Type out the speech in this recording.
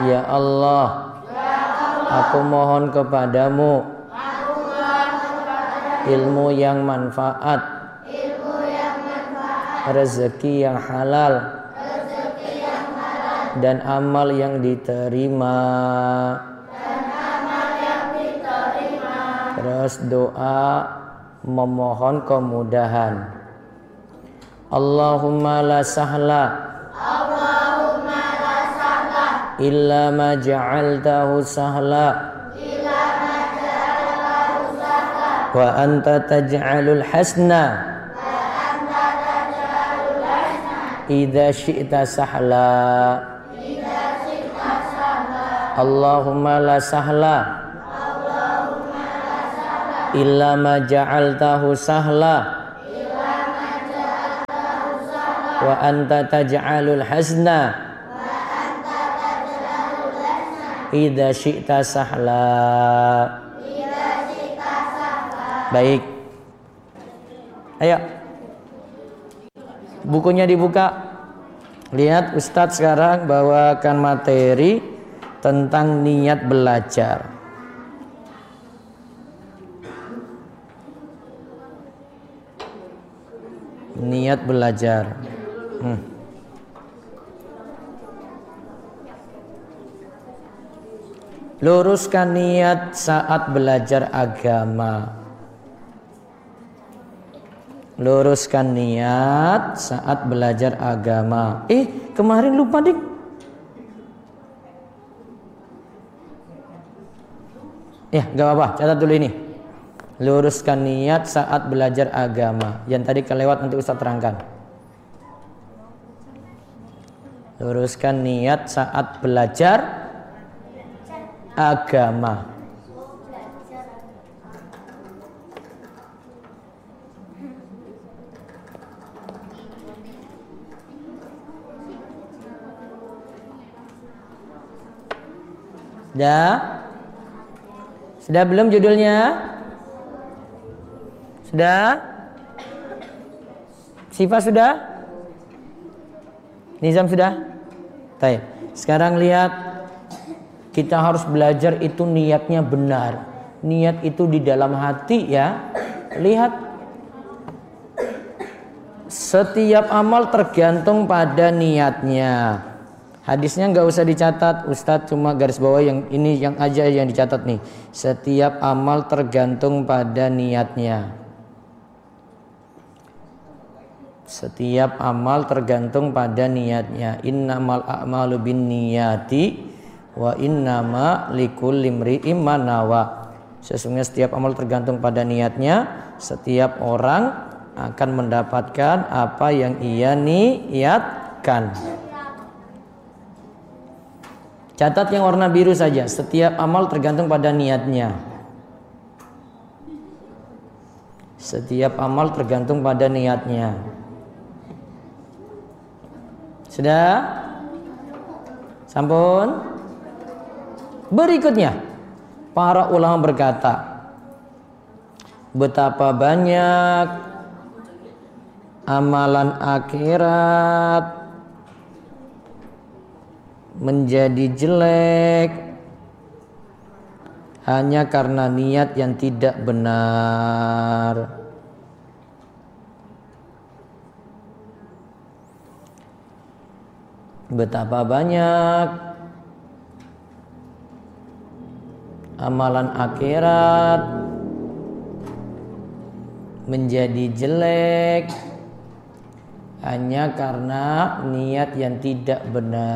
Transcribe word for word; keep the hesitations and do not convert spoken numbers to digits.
Ya Allah, aku mohon kepadamu ilmu yang manfaat, rezeki yang halal, dan amal yang diterima. Terus doa memohon kemudahan. Allahumma la sahla illa ma ja'altahu sahla wa anta taj'alul hasna idza syi'ta sahla. Allahumma la sahla illa ma ja'altahu sahla wa anta taj'alul hasna idza syi'ta sahla. Baik. Ayo. Bukunya dibuka. Lihat Ustadz sekarang bawakan materi tentang niat belajar. Niat belajar. Hmm. Luruskan niat saat belajar agama. Luruskan niat saat belajar agama. Eh, kemarin lupa dik. Ya, gak apa-apa, catat dulu ini. Luruskan niat saat belajar agama. Yang tadi kelewat nanti Ustaz terangkan. Luruskan niat saat belajar agama. Sudah? Sudah belum judulnya? Sudah? Sifa sudah? Nizam sudah? Baik. Sekarang lihat, kita harus belajar itu niatnya benar. Niat itu di dalam hati ya. Lihat, setiap amal tergantung pada niatnya. Hadisnya nggak usah dicatat, Ustadz cuma garis bawah yang ini yang aja yang dicatat nih. Setiap amal tergantung pada niatnya. Setiap amal tergantung pada niatnya. Innamal a'malu binniyati wa innama likulli imri'in ma nawa. Sesungguhnya setiap amal tergantung pada niatnya. Setiap orang akan mendapatkan apa yang ia niatkan. Catat yang warna biru saja. Setiap amal tergantung pada niatnya. Setiap amal tergantung pada niatnya. Sudah? Sampun? Berikutnya, para ulama berkata, betapa banyak amalan akhirat menjadi jelek hanya karena niat yang tidak benar. Betapa banyak amalan akhirat menjadi jelek hanya karena niat yang tidak benar.